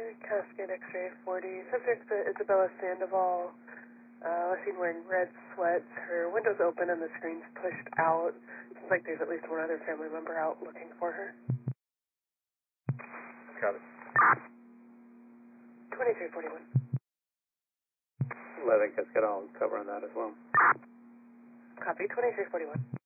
Cascade X-ray 40. Subject Isabella Sandoval. Last seen wearing red sweats. Her window's open and the screen's pushed out. Seems like there's at least one other family member out looking for her. Got it. 2341. 11 Cascade, I'll cover on that as well. Copy, 2341.